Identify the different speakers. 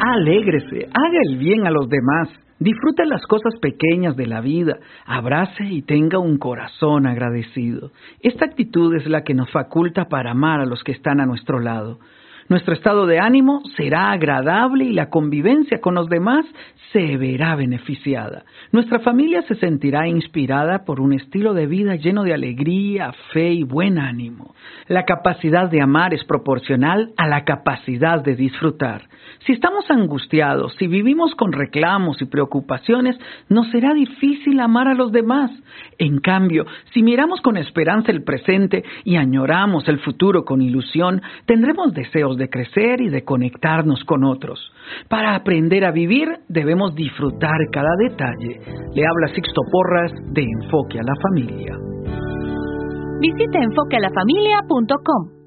Speaker 1: Alégrese, haga el bien a los demás, disfrute las cosas pequeñas de la vida, abrace y tenga un corazón agradecido. Esta actitud es la que nos faculta para amar a los que están a nuestro lado. Nuestro estado de ánimo será agradable y la convivencia con los demás se verá beneficiada. Nuestra familia se sentirá inspirada por un estilo de vida lleno de alegría, fe y buen ánimo. La capacidad de amar es proporcional a la capacidad de disfrutar. Si estamos angustiados, si vivimos con reclamos y preocupaciones, nos será difícil amar a los demás. En cambio, si miramos con esperanza el presente y añoramos el futuro con ilusión, tendremos deseos de crecer y de conectarnos con otros. Para aprender a vivir, debemos disfrutar cada detalle. Le habla Sixto Porras de Enfoque a la Familia.
Speaker 2: Visita enfoquealafamilia.com.